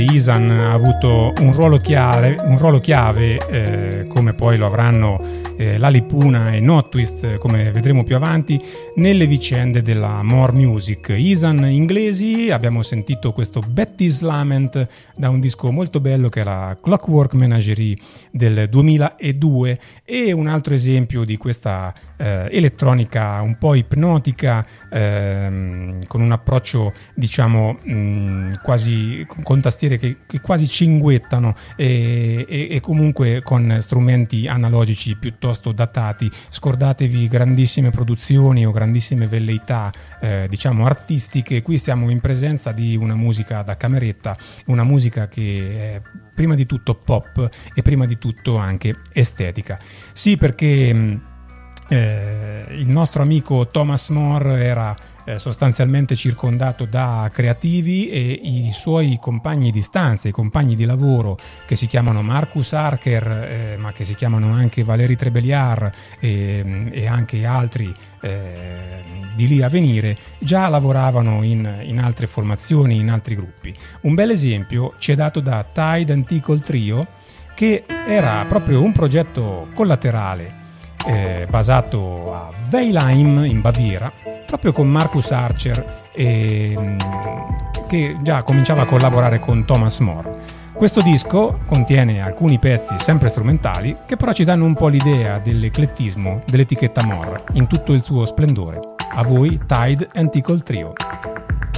Ihsahn ha avuto un ruolo chiave, come poi lo avranno Lali Puna e Notwist, come vedremo più avanti, nelle vicende della More Music. Ihsahn inglesi, abbiamo sentito questo Betty's Lament da un disco molto bello che è la Clockwork Menagerie del 2002, e un altro esempio di questa elettronica un po' ipnotica, con un approccio diciamo quasi con tastiere che quasi cinguettano e comunque con strumenti analogici piuttosto datati. Scordatevi grandissime produzioni o grandissime velleità diciamo artistiche. Qui stiamo in presenza di una musica da cameretta, una musica che è prima di tutto pop e prima di tutto anche estetica. Sì, perché il nostro amico Thomas More era sostanzialmente circondato da creativi, e i suoi compagni di stanza, i compagni di lavoro, che si chiamano Marcus Harker, ma che si chiamano anche Valérie Trébéliard e anche altri di lì a venire, già lavoravano in altre formazioni, in altri gruppi. Un bel esempio ci è dato da Tide and Tickle Trio, che era proprio un progetto collaterale basato a Weilheim in Baviera, proprio con Marcus Archer, che già cominciava a collaborare con Thomas More. Questo disco contiene alcuni pezzi sempre strumentali, che però ci danno un po' l'idea dell'eclettismo dell'etichetta More in tutto il suo splendore. A voi Tide and Tickle Trio.